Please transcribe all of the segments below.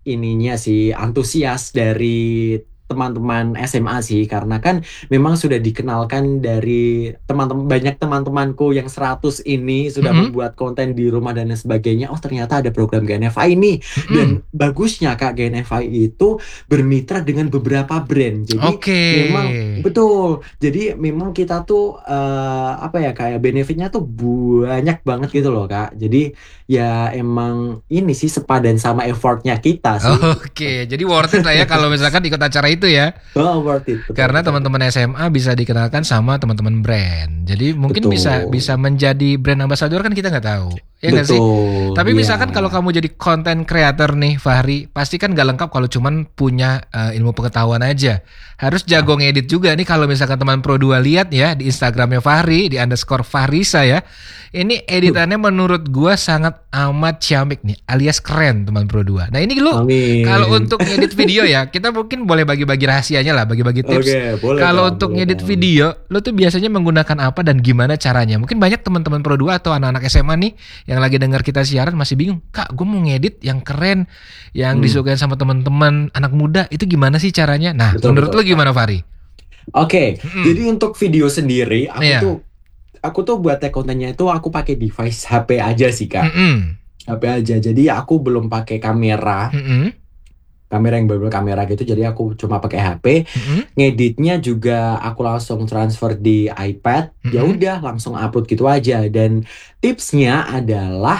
ininya sih antusias dari teman-teman SMA sih, karena kan memang sudah dikenalkan dari banyak teman-temanku yang 100 ini sudah Mm-mm. membuat konten di rumah dan lain sebagainya. Oh, ternyata ada program GNFI ini. Mm-mm. Dan bagusnya Kak, GNFI itu bermitra dengan beberapa brand. Jadi Oke. memang betul. Jadi memang kita tuh apa ya, kayak benefitnya tuh banyak banget gitu loh Kak. Jadi ya emang ini sih sepadan sama effortnya kita sih. Oke, jadi worth it lah ya kalau misalkan ikut acara itu ya. Oh, worth it. Betul, Karena betul, teman-teman betul. SMA bisa dikenalkan sama teman-teman brand. Jadi mungkin bisa Betul. menjadi brand ambassador kan kita nggak tahu. Ya nggak sih? Betul. Tapi Iya. misalkan kalau kamu jadi content creator nih, Fahri, pasti kan nggak lengkap kalau cuman punya ilmu pengetahuan aja. Harus jago ngedit juga nih kalau misalkan teman Pro 2 lihat ya di Instagramnya Fahri, di _Fahrisa ya. Ini editannya menurut gua sangat amat ciamik nih, alias keren teman Pro 2. Nah ini lu kalau Amin. untuk ngedit video ya, kita mungkin boleh bagi-bagi rahasianya lah, bagi-bagi tips. Oke, boleh Kalau dong, untuk boleh ngedit dong. video, lo tuh biasanya menggunakan apa dan gimana caranya? Mungkin banyak teman-teman Pro 2 atau anak-anak SMA nih yang lagi dengar kita siaran masih bingung. Kak, gue mau ngedit yang keren, yang Hmm, disukain sama teman-teman anak muda, itu gimana sih caranya? Nah, betul, menurut betul. lo gimana, Fari? Oke, Mm-mm. jadi untuk video sendiri, Iya. aku tuh buat tag kontennya itu aku pakai device HP aja sih Kak. Mm-mm. HP aja. Jadi aku belum pakai kamera, Mm-mm. kamera yang bener kamera gitu. Jadi aku cuma pakai HP. Mm-mm. Ngeditnya juga aku langsung transfer di iPad. Ya Mm-mm. udah langsung upload gitu aja. Dan tipsnya adalah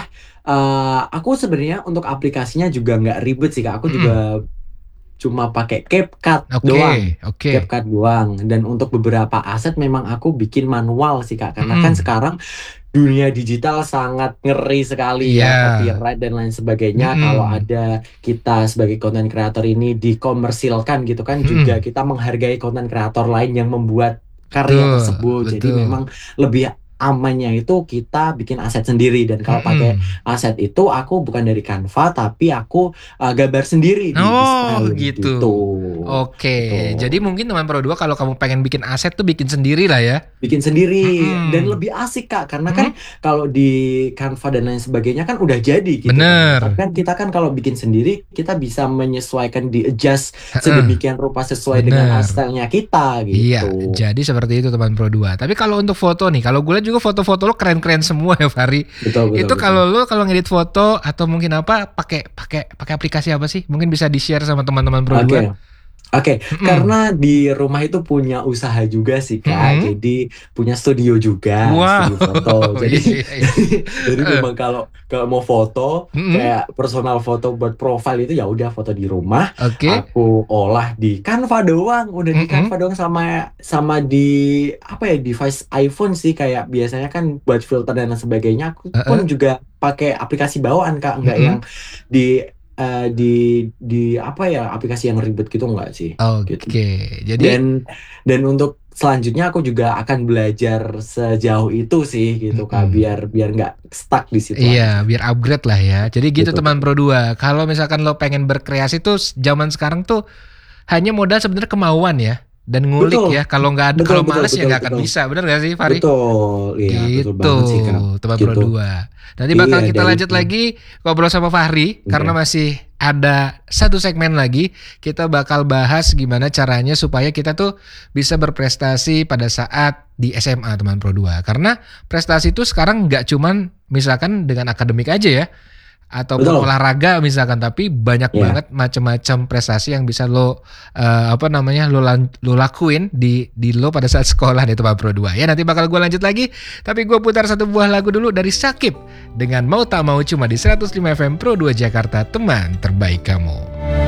aku sebenarnya untuk aplikasinya juga nggak ribet sih Kak. Aku Mm-mm. juga cuma pakai CapCut doang. Oke, oke. CapCut doang. Dan untuk beberapa aset memang aku bikin manual sih Kak. Karena kan Mm-mm. sekarang dunia digital sangat ngeri sekali Iya. ya, copyright dan lain sebagainya. Kalau Mm-mm. ada kita sebagai content creator ini dikomersilkan gitu kan, juga Mm-mm. kita menghargai content creator lain yang membuat karya Betul, tersebut. Jadi betul. memang lebih amannya itu kita bikin aset sendiri. Dan kalau pakai Mm-mm. aset itu aku bukan dari Canva, tapi aku gambar sendiri di Oh Despair gitu. gitu. Oke, jadi Betul. mungkin teman Pro 2 kalau kamu pengen bikin aset tuh bikin sendiri lah ya. Bikin sendiri dan Mm-mm. lebih asik Kak, karena kan Mm-mm. kalau di Canva dan lain sebagainya kan udah jadi gitu kan. Tapi Bener. kan kita kan kalau bikin sendiri kita bisa menyesuaikan, di adjust Heeh, sedemikian rupa sesuai dengan bener. stylenya kita Iya, gitu. jadi seperti itu teman Pro 2. Tapi kalau untuk foto nih, kalau gue lihat juga foto-foto lo keren-keren semua ya, Fari. Betul, betul, Itu betul. kalau ngedit foto atau mungkin apa pakai pakai pakai aplikasi apa sih? Mungkin bisa di-share sama teman-teman Pro 2. Oke. Oke, Mm-mm. karena di rumah itu punya usaha juga sih Kak. Mm-mm. Jadi punya studio juga, Wow. studio foto. Jadi Iya, iya, iya. jadi Heeh. memang kalau kalau mau foto Mm-mm. kayak personal foto buat profile itu ya udah foto di rumah, Oke. aku olah di Canva doang. Udah di Mm-mm. Canva doang sama sama di apa ya, device iPhone sih, kayak biasanya kan buat filter dan lain sebagainya. Aku Heeh. pun juga pakai aplikasi bawaan Kak, nggak yang Mm-mm. di apa ya, aplikasi yang ribet gitu nggak sih gitu. Oke. Jadi dan dan untuk selanjutnya aku juga akan belajar sejauh itu sih gitu Kak, mm-mm. biar biar nggak stuck di situ Iya, aja. biar upgrade lah ya. Jadi gitu Betul, teman betul. Pro 2. Kalau misalkan lo pengen berkreasi tuh zaman sekarang tuh hanya modal sebenarnya kemauan ya dan ngulik Betul, ya. betul, Kalau betul, males ya betul, nggak akan betul. bisa. Bener gak sih, Fari? Betul, iya betul Gitu, banget sih Kak. teman Pro Gitu. 2. Nanti Iya bakal kita dari lanjut lagi ngobrol sama Fahri karena Oke. masih ada satu segmen lagi. Kita bakal bahas gimana caranya supaya kita tuh bisa berprestasi pada saat di SMA teman Pro 2. Karena prestasi itu sekarang nggak cuman misalkan dengan akademik aja ya ataupun Betul. olahraga misalkan, tapi banyak Ya. banget macam-macam prestasi yang bisa lo lo lakuin di lo pada saat sekolah nih teman Pro 2 ya. Nanti bakal gue lanjut lagi, tapi gue putar satu buah lagu dulu dari Syakib dengan Mau Tak Mau cuma di 105 FM Pro 2 Jakarta, teman terbaik kamu.